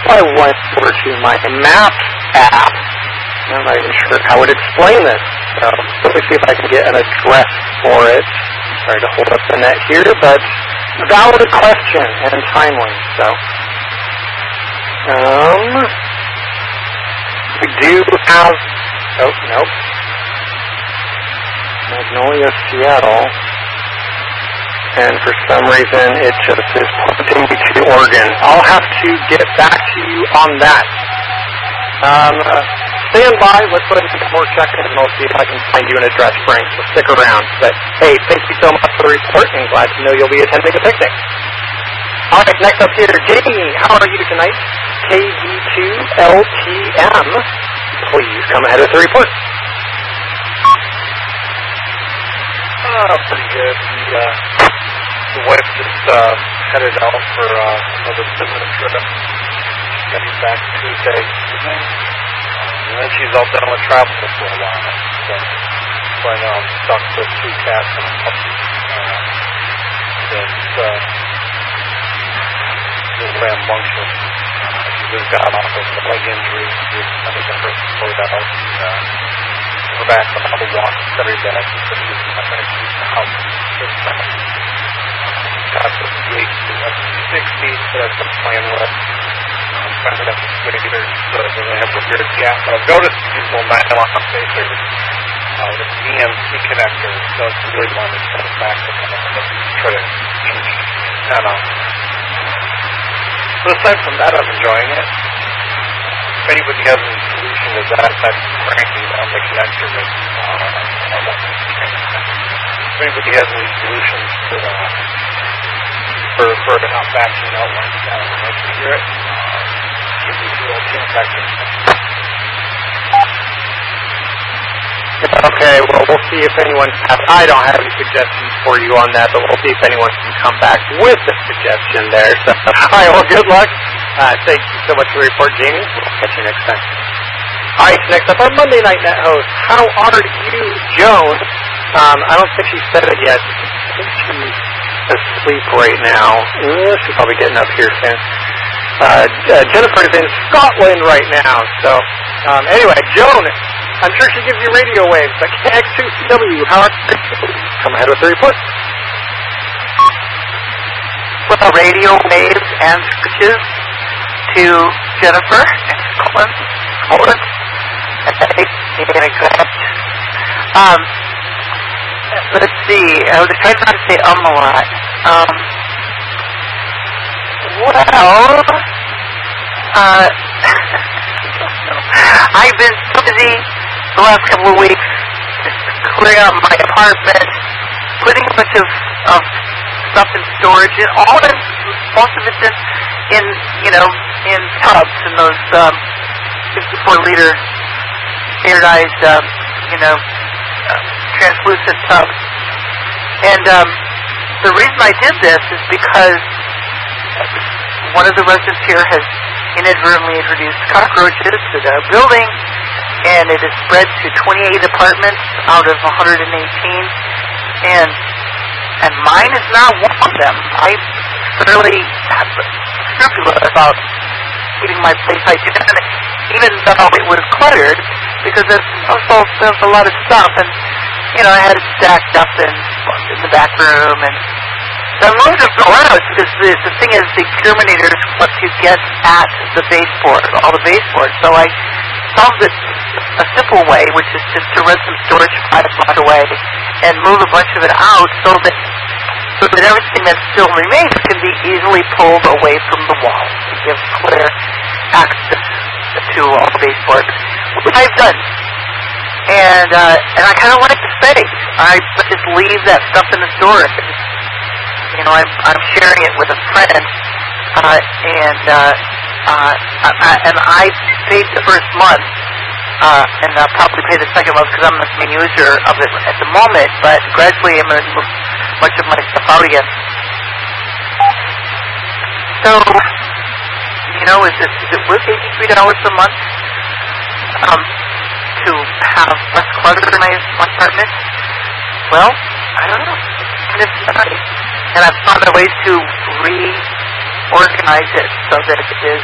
I went over to my Maps app. I'm not even sure how I would explain this. So let me see if I can get an address for it. Sorry to hold up the net here, but valid question and timely. So we do have. Oh, nope. Magnolia, Seattle. And for some reason, it just is pointing me to Oregon. I'll have to get back to you on that. Stand by. Let's put in some more check-ins, and I'll see if I can find you an address, Frank. So stick around. But, hey, thank you so much for the report, and glad to know you'll be attending the picnic. All right, next up here, Jamie, how are you tonight? KV2LTM. Please come ahead with the report. Pretty good. The wife just headed out for another business trip. Getting back Tuesday evening. And then she's all done with travel for a while. So right now I'm stuck with 2 cats and a puppy. That's just rambunctious. She just got off of a leg injury. She's under the hurt before that out. We're back on the walk every day. I'm going to keep the house this time. Got the gates to up to 60 that I've been playing with. Found it up to meters so that they have a weird gap. But I've noticed these little nylon spacers with a BMC connector, so it's really one that's kind of back to kind of try to change antenna. But aside from that, I'm enjoying it. If anybody has any solution to that, that's cranking down the connector. If anybody has any solutions to for it not backing out like that, I'd like to hear it. Give me a little feedback. Okay, well, we'll see if anyone I don't have any suggestions for you on that, but we'll see if anyone can come back with a suggestion there. So, all right, well, good luck. Thank you so much for the report, Jamie. We'll catch you next time. All right, next up, our Monday Night Net host. How are you, Joan? I don't think she said it yet. I think she's asleep right now. She's probably getting up here soon. Jennifer is in Scotland right now. So, anyway, Joan, I'm sure she gives you radio waves. Like KX2CW. How are you? Come ahead with the report. Well, radio waves and switches to Jennifer and Scotland. Let's see. I was trying not to say a lot. I've been so busy the last couple of weeks clearing out my apartment, putting a bunch of stuff in storage, and most of it's in tubs, in those 54-liter standardized, translucent tubs. And the reason I did this is because one of the residents here has inadvertently introduced cockroaches to the building, and it has spread to 28 apartments out of 118, and mine is not one of them. I'm fairly scrupulous about keeping my place hygienic, even though it was cluttered, because there's a lot of stuff, and I had it stacked up in the back room, and so I moved them around because the thing is, the exterminators want to get at the baseboard, all the baseboard. So I solved it a simple way, which is just to rent some storage 5 blocks away and move a bunch of it out so that everything that still remains can be easily pulled away from the wall to give clear access to all the baseboard, which I've done. And I kind of like to say, I just leave that stuff in the storage. I'm sharing it with a friend, and I paid the first month, and I'll probably pay the second month because I'm the main user of it at the moment, but gradually I'm going to move much of my stuff out again. So, is it worth $83 a month to have less clutter in my apartment? Well, I don't know. And I've found ways to reorganize it so that it is